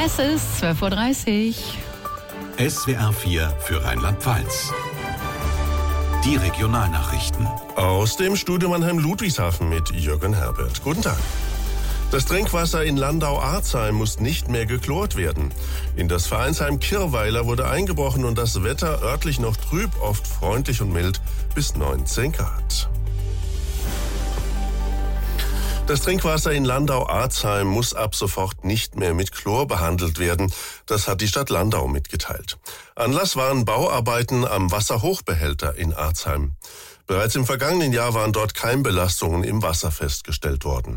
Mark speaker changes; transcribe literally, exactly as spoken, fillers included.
Speaker 1: Es ist zwölf Uhr dreißig.
Speaker 2: S W R vier für Rheinland-Pfalz. Die Regionalnachrichten.
Speaker 3: Aus dem Studio Mannheim-Ludwigshafen mit Jürgen Herbert. Guten Tag. Das Trinkwasser in Landau-Arzheim muss nicht mehr geklort werden. In das Vereinsheim Kirrweiler wurde eingebrochen und das Wetter örtlich noch trüb, oft freundlich und mild bis neunzehn Grad. Das Trinkwasser in Landau-Arzheim muss ab sofort nicht mehr mit Chlor behandelt werden. Das hat die Stadt Landau mitgeteilt. Anlass waren Bauarbeiten am Wasserhochbehälter in Arzheim. Bereits im vergangenen Jahr waren dort Keimbelastungen im Wasser festgestellt worden.